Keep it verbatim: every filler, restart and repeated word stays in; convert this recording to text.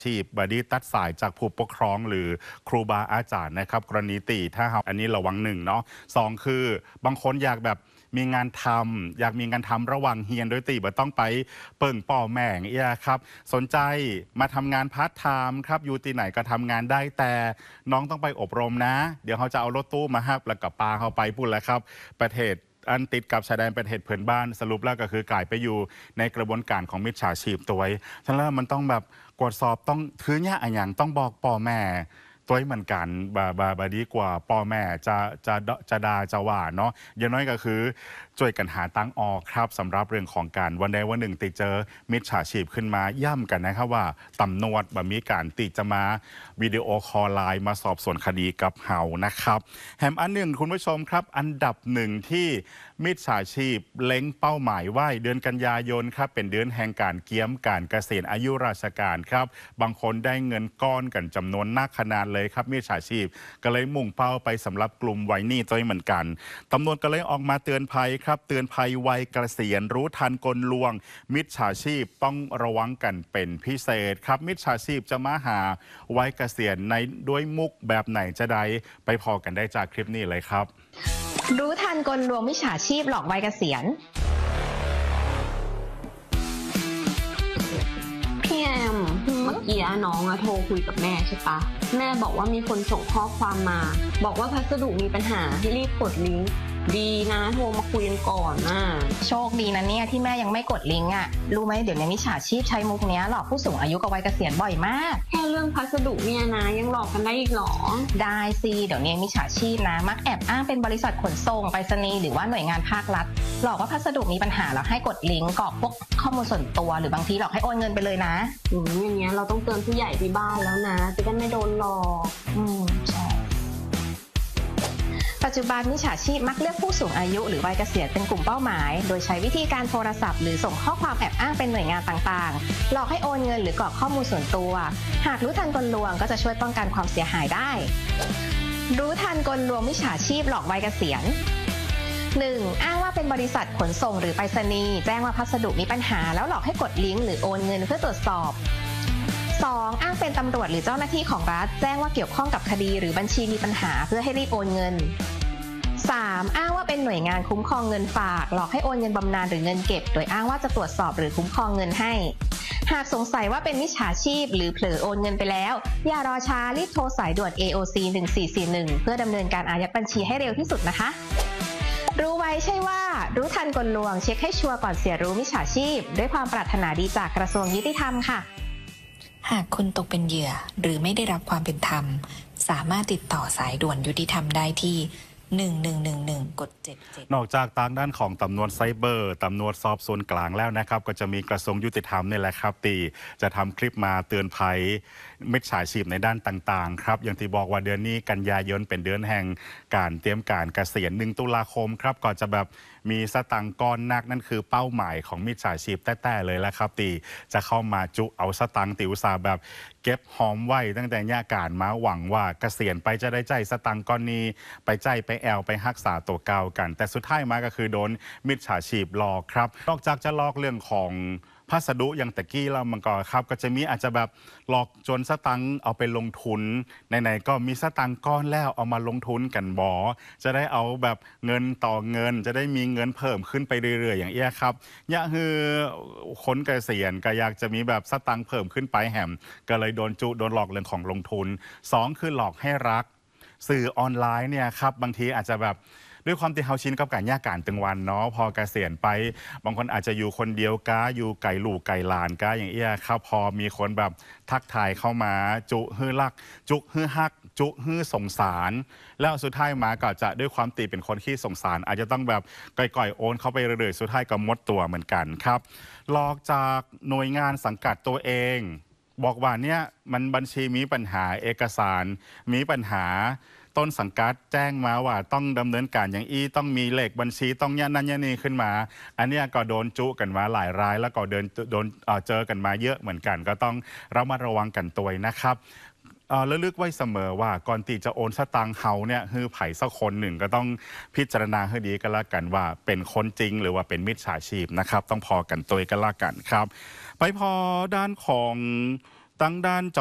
ชีพบดีตัดสายจากผู้ปกครองหรือครูบาอาจารย์นะครับกรณีตีถ้าเราอันนี้ระวังหนึ่งเนาะสองคือบางคนอยากแบบมีงานทำอยากมีงานทำระหว่างเฮียนโดยตีบ่ต้องไปเปิ่งป่อแม่งเอียครับสนใจมาทำงานพาร์ทไทม์ครับอยู่ที่ไหนก็ทำงานได้แต่น้องต้องไปอบรมนะเดี๋ยวเขาจะเอารถตู้มาฮับแล้วก็ปาเขาไปพูดแล้วครับประเทศอันติดกับชายแดนประเทศเพื่อนบ้านสรุปแล้วก็คือกลายไปอยู่ในกระบวนการของมิจฉาชีพตัวไว้ฉะนั้นมันต้องแบบกดสอบต้องถือเนี่ยอย่างต้องบอกป่อแม่ตัวเหมือนกันบาบาบาดีกว่าป่อแม่จะจะจะดาจะว่าเนาะอย่างน้อยก็คือช่วยกันหาตั้งออกครับสำหรับเรื่องของการวันใดวันหนึ่งติดเจอมิจฉาชีพขึ้นมาย่ำกันนะครับว่าตำรวจแบบมีการติดจะมาวิดีโอคอลไลน์มาสอบสวนคดีกับเฮานะครับแถมอันหนึ่งคุณผู้ชมครับอันดับหนึ่งที่มิจฉาชีพเล็งเป้าหมายไว้เดือนกันยายนครับเป็นเดือนแห่งการเกี้ยมการเกษียณอายุราชการครับบางคนได้เงินก้อนกันจำนวนนักขนาดเลยครับมิจฉาชีพก็เลยมุ่งเป้าไปสำหรับกลุ่มวัยนี้ตัวเหมือนกันตำรวจก็เลยออกมาเตือนภัยครับเตือนภัยวัยเกษียณรู้ทันกลลวงมิจฉาชีพต้องระวังกันเป็นพิเศษครับมิจฉาชีพจะมาหาวัยเกษียณในด้วยมุกแบบไหนจะได้ไปพอกันได้จากคลิปนี้เลยครับรู้ทันกลลวงมิจฉาชีพหลอกวัยเกษียณพี่แอมเมื่อกี้น้องอะโทรคุยกับแม่ใช่ปะแม่บอกว่ามีคนส่งข้อความมาบอกว่าพัสดุมีปัญหาให้รีบกดลิงก์ดีนะโทรมาคุยกันก่อนนะโชคดีนะเนี่ยที่แม่ยังไม่กดลิงก์อ่ะรู้ไหมเดี๋ยวนี้มิจฉาชีพใช้มุกนี้หลอกผู้สูงอายุกับวัยเกษียณบ่อยมากแค่เรื่องพัสดุเนี่ยนะยังหลอกกันได้อีกหรอได้สิเดี๋ยวนี้มิจฉาชีพนะมักแอบอ้างเป็นบริษัทขนส่งไปรษณีย์หรือว่าหน่วยงานภาครัฐหลอกว่าพัสดุมีปัญหาแล้วให้กดลิงก์กรอกพวกข้อมูลส่วนตัวหรือบางทีหลอกให้โอนเงินไปเลยนะอืมอย่างเงี้ยเราต้องเตือนผู้ใหญ่ที่บ้านแล้วนะจะได้ไม่โดนหลอกอืมใช่ปัจจุบันมิจฉาชีพมักเลือกผู้สูงอายุหรือวัยเกษียณเป็นกลุ่มเป้าหมายโดยใช้วิธีการโทรศัพท์หรือส่งข้อความแอบอ้างเป็นหน่วยงานต่างๆหลอกให้โอนเงินหรือกรอกข้อมูลส่วนตัวหากรู้ทันกลลวงก็จะช่วยป้องกันความเสียหายได้รู้ทันกลลวงมิจฉาชีพหลอกวัยเกษียณ หนึ่ง. อ้างว่าเป็นบริษัทขนส่งหรือไปรษณีย์แจ้งว่าพัสดุมีปัญหาแล้วหลอกให้กดลิงก์หรือโอนเงินเพื่อตรวจสอบสอง. อ้างเป็นตำรวจหรือเจ้าหน้าที่ของรัฐแจ้งว่าเกี่ยวข้องกับคดีหรือบัญชีมีปัญหาเพื่อให้รีบโอนเงิน สาม. อ้างว่าเป็นหน่วยงานคุ้มครองเงินฝากหลอกให้โอนเงินบำนาญหรือเงินเก็บโดยอ้างว่าจะตรวจสอบหรือคุ้มครองเงินให้หากสงสัยว่าเป็นมิจฉาชีพหรือเผลอโอนเงินไปแล้วอย่ารอช้ารีบโทรสายด่วน เอ โอ ซี หนึ่งสี่สี่หนึ่งเพื่อดำเนินการอายัดบัญชีให้เร็วที่สุดนะคะรู้ไว้ใช่ว่ารู้ทันกลลวงเช็คให้ชัวร์ก่อนเสียรู้มิจฉาชีพด้วยความปรารถนาดีจากกระทรวงยุติธรรมค่ะหากคุณตกเป็นเหยื่อหรือไม่ได้รับความเป็นธรรมสามารถติดต่อสายด่วนยุติธรรมได้ที่หนึ่งหนึ่งหนึ่งหนึ่งกดเจ็ดเจ็ดนอกจากทางด้านของตำรวจไซเบอร์ตำรวจสอบสวนกลางแล้วนะครับก็จะมีกระทรวงยุติธรรมนี่แหละครับตีจะทำคลิปมาเตือนภัยมิจฉาชีพในด้านต่างๆครับอย่างที่บอกว่าเดือนนี้กันยายนเป็นเดือนแห่งการเตรียมการเกษียณหนึ่งตุลาคมครับก่อนจะแบบมีสตังค์ก้อนนักนั่นคือเป้าหมายของมิจฉาชีพแต้ๆเลยแล้วครับตีจะเข้ามาจุเอาสตังค์ติวซาแบบเก็บหอมไว้ตั้งแต่ย่าการมาหวังว่าเกษียณไปจะได้ใจสตังค์ก้อนนี้ไปใจไปแอลไปรักษาตัวเก่ากันแต่สุดท้ายมาก็คือโดนมิจฉาชีพหลอกครับนอกจากจะหลอกเรื่องของพัสดุอย่างตะกี้แล้วมันก็ครับก็จะมีอาจจะแบบหลอกจนสตังค์เอาไปลงทุนไหนๆก็มีสตังค์ก้อนแล้วเอามาลงทุนกันบอจะได้เอาแบบเงินต่อเงินจะได้มีเงินเพิ่มขึ้นไปเรื่อยๆอย่างเอี้ยครับยะคือคนเกษียณก็อยากจะมีแบบสตังค์เพิ่มขึ้นไปแหมก็เลยโดนจุโดนหลอกเรื่องของลงทุนสองคือหลอกให้รักสื่อออนไลน์เนี่ยครับบางทีอาจจะแบบด้วยความที่เฮาชินกับการยากการตึงวันเนาะพอเกษียณไปบางคนอาจจะอยู่คนเดียวก้าอยู่ไก่ลูกไก่หลานก้าอย่างเอี้ยครับพอมีคนแบบทักทายเข้ามาจุฮือรักจุฮือฮักจุฮือสงสารแล้วสุดท้ายมาก็จะด้วยความตีเป็นคนขี้สงสารอาจจะต้องแบบก่อยๆโอนเข้าไปเรื่อยๆสุดท้ายก็หมดตัวเหมือนกันครับหลอกจากหน่วยงานสังกัดตัวเองบอกว่าเนี่ยมันบัญชีมีปัญหาเอกสารมีปัญหาต้นสังกัดแจ้งมาว่าต้องดำเนินการอย่างอี้ต้องมีเลขบัญชีต้องยันนั่นยันนี่ขึ้นมาอันนี้ก็โดนจุกันมาหลายรายแล้วก็เดินโดนเจอกันมาเยอะเหมือนกันก็ต้องระมัดระวังกันตัวนะครับแล้วลึกไว้เสมอว่าก่อนตีจะโอนสตางค์เฮาเนี่ยคือไผ่สักคนหนึ่งก็ต้องพิจารณาให้ดีกันละกันว่าเป็นคนจริงหรือว่าเป็นมิจฉาชีพนะครับต้องพอกันตัวกันละกันครับไปพอด้านของตั้งด้าน